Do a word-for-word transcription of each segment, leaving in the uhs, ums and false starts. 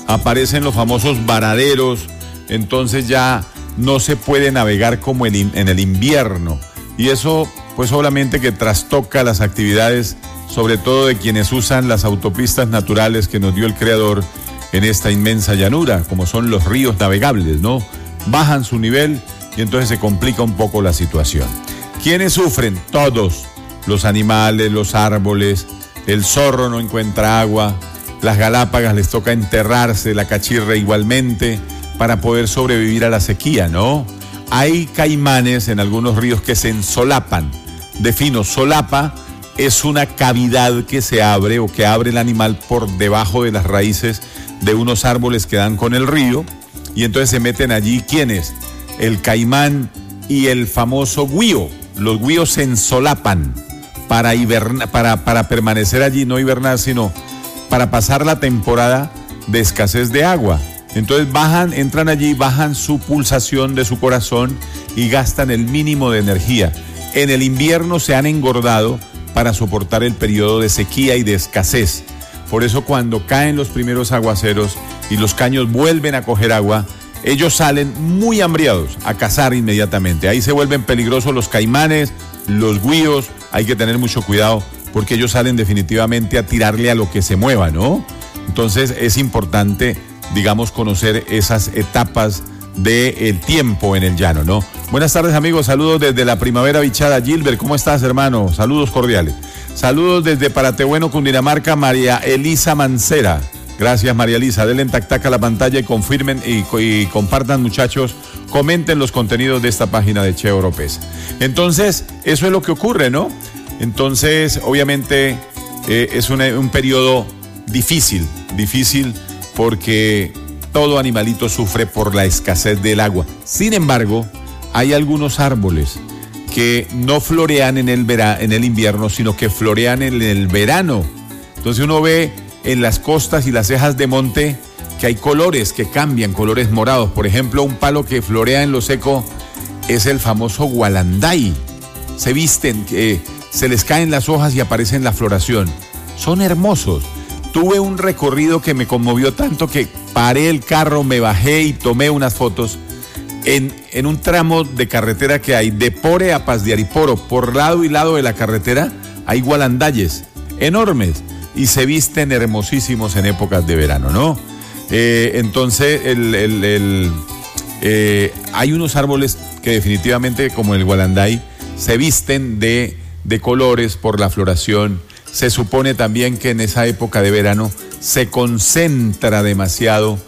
aparecen los famosos varaderos, entonces ya no se puede navegar como en, en el invierno. Y eso, pues obviamente que trastoca las actividades, sobre todo de quienes usan las autopistas naturales que nos dio el Creador en esta inmensa llanura, como son los ríos navegables, ¿no? Bajan su nivel y entonces se complica un poco la situación. ¿Quiénes sufren? Todos. Los animales, los árboles, el zorro no encuentra agua, las Galápagas les toca enterrarse, la cachirra igualmente, para poder sobrevivir a la sequía, ¿no? Hay caimanes en algunos ríos que se ensolapan. Defino, solapa es una cavidad que se abre o que abre el animal por debajo de las raíces de unos árboles que dan con el río, y entonces se meten allí, ¿quiénes? El caimán y el famoso güío. Los güíos se ensolapan para, hiberna, para, para permanecer allí, no hibernar, sino para pasar la temporada de escasez de agua. Entonces bajan, entran allí, bajan su pulsación de su corazón y gastan el mínimo de energía. En el invierno se han engordado para soportar el periodo de sequía y de escasez. Por eso cuando caen los primeros aguaceros y los caños vuelven a coger agua, ellos salen muy hambriados a cazar inmediatamente. Ahí se vuelven peligrosos los caimanes, los güíos, hay que tener mucho cuidado porque ellos salen definitivamente a tirarle a lo que se mueva, ¿no? Entonces es importante, digamos, conocer esas etapas del tiempo en el llano, ¿no? Buenas tardes, amigos, saludos desde la Primavera Bichada. Gilbert, ¿cómo estás, hermano? Saludos cordiales. Saludos desde Paratebueno, Cundinamarca, María Elisa Mancera. Gracias, María Elisa. Denle en tac-tac a la pantalla y confirmen y, y compartan, muchachos. Comenten los contenidos de esta página de Cheo Oropesa. Entonces, eso es lo que ocurre, ¿no? Entonces, obviamente, eh, es una, un periodo difícil, difícil porque todo animalito sufre por la escasez del agua. Sin embargo, hay algunos árboles que no florean en el, vera, en el invierno, sino que florean en el verano. Entonces uno ve en las costas y las cejas de monte que hay colores que cambian, colores morados. Por ejemplo, un palo que florea en lo seco es el famoso gualanday. Se visten, eh, se les caen las hojas y aparece en la floración. Son hermosos. Tuve un recorrido que me conmovió tanto que paré el carro, me bajé y tomé unas fotos en, en un tramo de carretera que hay de Pore a Paz de Ariporo. Por lado y lado de la carretera hay gualandayes enormes y se visten hermosísimos en épocas de verano, ¿no? Eh, entonces el, el, el, eh, hay unos árboles que definitivamente, como el gualanday, se visten de, de colores por la floración. Se supone también que en esa época de verano se concentra demasiado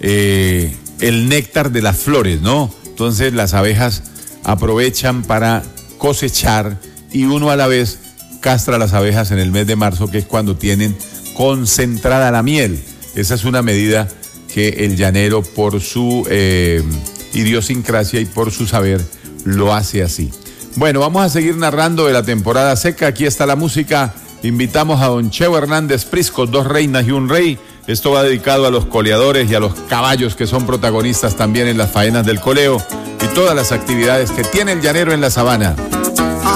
eh, el néctar de las flores, ¿no? Entonces las abejas aprovechan para cosechar y uno a la vez castra a las abejas en el mes de marzo, que es cuando tienen concentrada la miel. Esa es una medida que el llanero, por su eh, idiosincrasia y por su saber, lo hace así. Bueno, vamos a seguir narrando de la temporada seca. Aquí está la música. Invitamos a don Cheo Hernández Prisco, Dos reinas y un rey. Esto va dedicado a los coleadores y a los caballos que son protagonistas también en las faenas del coleo y todas las actividades que tiene el llanero en la sabana.